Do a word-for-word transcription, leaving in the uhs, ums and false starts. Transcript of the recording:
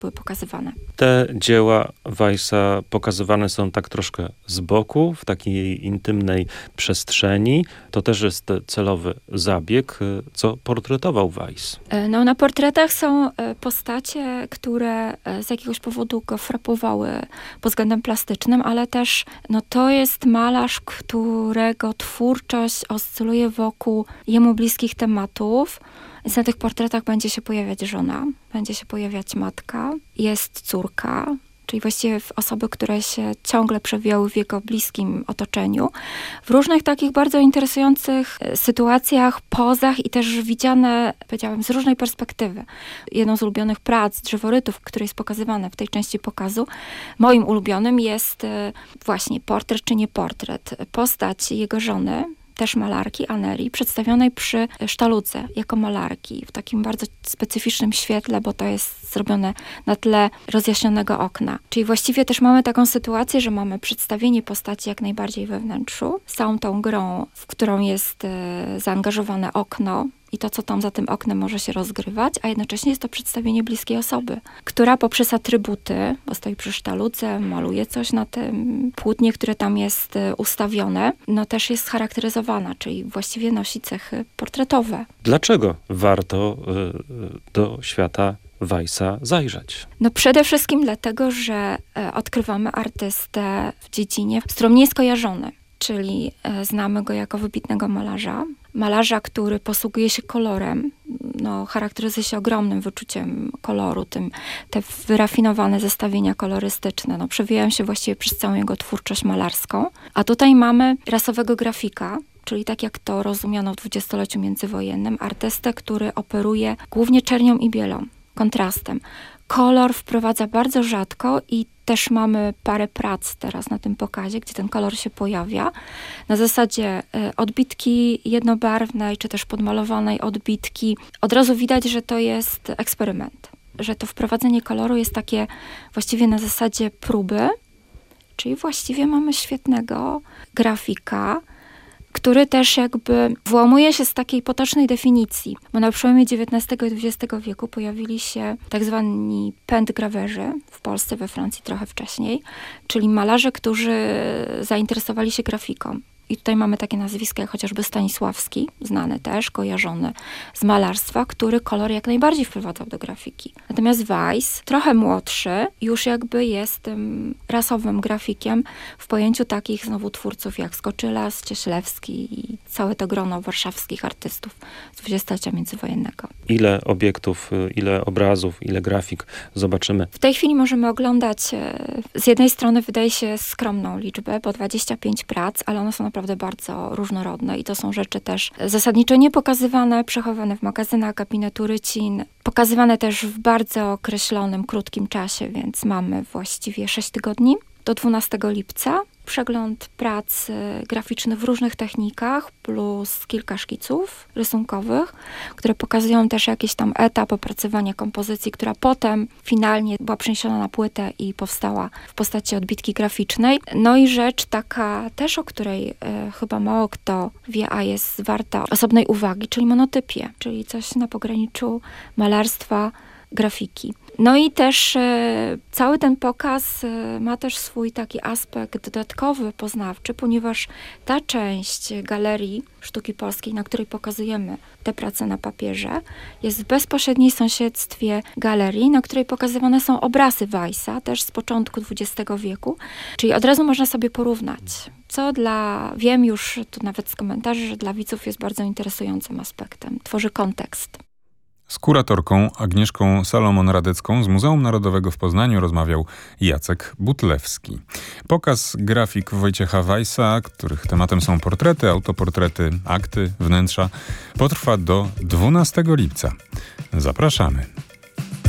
były pokazywane. Te dzieła Weissa pokazywane są tak troszkę z boku, w takiej intymnej przestrzeni. To też jest celowy zabieg. Co portretował Weiss? No, na portretach są postacie, które z jakiegoś powodu go frapowały pod względem plastycznym, ale też no, to jest malarz, którego twórczość oscyluje wokół jemu bliskich tematów. Więc na tych portretach będzie się pojawiać żona, będzie się pojawiać matka, jest córka, czyli właściwie osoby, które się ciągle przewijały w jego bliskim otoczeniu. W różnych takich bardzo interesujących sytuacjach, pozach i też widziane, powiedziałam, z różnej perspektywy. Jedną z ulubionych prac, Drzeworytów, który jest pokazywany w tej części pokazu, moim ulubionym jest właśnie portret czy nie portret. Postać jego żony, też malarki Aneli, przedstawionej przy sztaluce jako malarki w takim bardzo specyficznym świetle, bo to jest zrobione na tle rozjaśnionego okna. Czyli właściwie też mamy taką sytuację, że mamy przedstawienie postaci jak najbardziej we wnętrzu, z całą tą grą, w którą jest e, zaangażowane okno i to, co tam za tym oknem może się rozgrywać, a jednocześnie jest to przedstawienie bliskiej osoby, która poprzez atrybuty, bo stoi przy sztaluce, maluje coś na tym płótnie, które tam jest ustawione, no też jest scharakteryzowana, czyli właściwie nosi cechy portretowe. Dlaczego warto y, do świata Weissa zajrzeć? No przede wszystkim dlatego, że e, odkrywamy artystę w dziedzinie, z którą nie jest kojarzony. Czyli e, znamy go jako wybitnego malarza. Malarza, który posługuje się kolorem, no, charakteryzuje się ogromnym wyczuciem koloru, tym, te wyrafinowane zestawienia kolorystyczne, no, przewijają się właściwie przez całą jego twórczość malarską. A tutaj mamy rasowego grafika, czyli tak jak to rozumiano w dwudziestoleciu międzywojennym, artystę, który operuje głównie czernią i bielą, kontrastem. Kolor wprowadza bardzo rzadko i też mamy parę prac teraz na tym pokazie, gdzie ten kolor się pojawia. Na zasadzie y, odbitki jednobarwnej, czy też podmalowanej odbitki. Od razu widać, że to jest eksperyment. Że to wprowadzenie koloru jest takie właściwie na zasadzie próby. Czyli właściwie mamy świetnego grafika, który też jakby włamuje się z takiej potocznej definicji. Bo na przełomie dziewiętnastego i dwudziestego wieku pojawili się tak zwani pędgrawerzy w Polsce, we Francji trochę wcześniej, czyli malarze, którzy zainteresowali się grafiką. I tutaj mamy takie nazwiska jak chociażby Stanisławski, znany też, kojarzony z malarstwa, który kolor jak najbardziej wprowadzał do grafiki. Natomiast Weiss, trochę młodszy, już jakby jest tym rasowym grafikiem w pojęciu takich znowu twórców jak Skoczylas, Cieślewski i całe to grono warszawskich artystów z dwudziestolecia międzywojennego. Ile obiektów, ile obrazów, ile grafik zobaczymy? W tej chwili możemy oglądać, z jednej strony wydaje się skromną liczbę, bo dwadzieścia pięć prac, ale one są naprawdę bardzo różnorodne i to są rzeczy też zasadniczo niepokazywane, przechowane w magazynach, gabinetu Rycin, pokazywane też w bardzo określonym, krótkim czasie, więc mamy właściwie sześć tygodni do dwunastego lipca. Przegląd prac graficznych w różnych technikach, plus kilka szkiców rysunkowych, które pokazują też jakiś tam etap opracowania kompozycji, która potem finalnie była przeniesiona na płytę i powstała w postaci odbitki graficznej. No i rzecz taka też, o której e, chyba mało kto wie, a jest warta osobnej uwagi, czyli monotypie, czyli coś na pograniczu malarstwa, grafiki. No i też e, cały ten pokaz e, ma też swój taki aspekt dodatkowy, poznawczy, ponieważ ta część galerii sztuki polskiej, na której pokazujemy te prace na papierze, jest w bezpośredniej sąsiedztwie galerii, na której pokazywane są obrazy Weissa, też z początku dwudziestego wieku, czyli od razu można sobie porównać, co dla, wiem już tu nawet z komentarzy, że dla widzów jest bardzo interesującym aspektem, tworzy kontekst. Z kuratorką Agnieszką Salomon-Radecką z Muzeum Narodowego w Poznaniu rozmawiał Jacek Butlewski. Pokaz grafik Wojciecha Weissa, których tematem są portrety, autoportrety, akty, wnętrza, potrwa do dwunastego lipca. Zapraszamy.